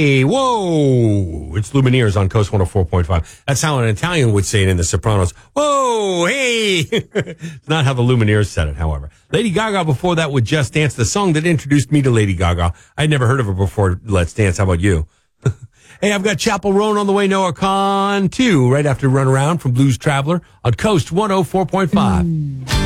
Hey, whoa. It's Lumineers on Coast 104.5. That's how an Italian would say it in The Sopranos. Whoa, hey. It's not how the Lumineers said it, however. Lady Gaga before that with Just Dance, the song that introduced me to Lady Gaga. I'd never heard of her before Let's Dance. How about you? Hey, I've got Chapel Roan on the way, Noah Khan, too, right after Run Around from Blues Traveler on Coast 104.5.